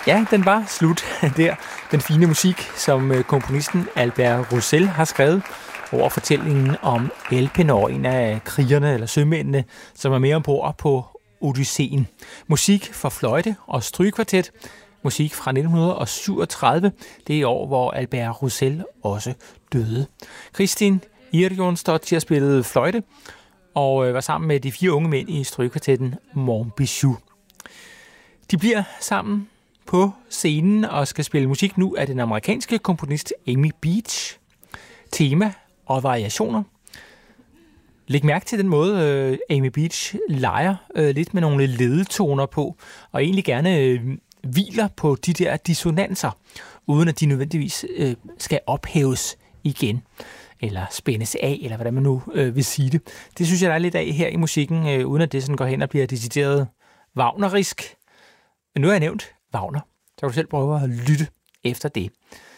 Ja, den var slut der. Den fine musik, som komponisten Albert Roussel har skrevet over fortællingen om Elpenor, en af krigerne eller sømændene, som er med ombord på Odysseen. Musik for fløjte og strygekvartet. Musik fra 1937. Det er år, hvor Albert Roussel også døde. Kristin Irjonsdottir spillede fløjte og var sammen med de 4 unge mænd i strygekvartetten Montbijou. De bliver sammen på scenen og skal spille musik nu af den amerikanske komponist Amy Beach. Tema og variationer. Læg mærke til den måde, Amy Beach leger lidt med nogle ledetoner på, og egentlig gerne hviler på de der dissonanser, uden at de nødvendigvis skal ophæves igen, eller spændes af, eller hvordan man nu vil sige det. Det synes jeg, der er lidt af her i musikken, uden at det sådan går hen og bliver decideret wagnerisk. Men nu har jeg nævnt Wagner, så kan du selv prøve at lytte efter det.